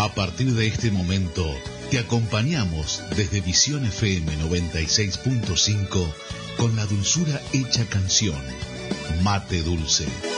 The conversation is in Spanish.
A partir de este momento, te acompañamos desde Visión FM 96.5 con la dulzura hecha canción, Mate Dulce.